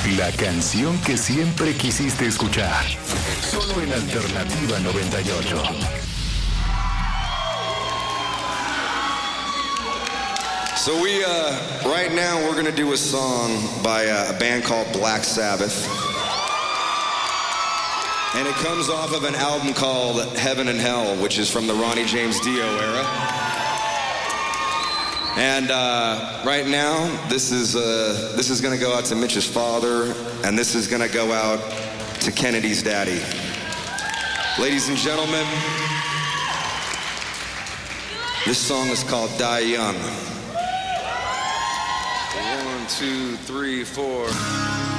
La canción que siempre quisiste escuchar. Solo en Alternativa 98. So right now we're gonna do a song by a band called Black Sabbath. And it comes off of an album called Heaven and Hell, which is from the Ronnie James Dio era. And right now, this is gonna go out to Mitch's father, and this is gonna go out to Kennedy's daddy. Ladies and gentlemen, this song is called Die Young. 1, 2, 3, 4.